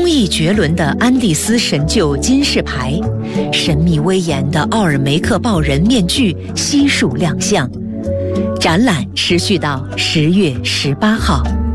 工艺绝伦的安第斯神鹫金饰牌，神秘威严的奥尔梅克豹人面具悉数亮相。展览持续到10月18号。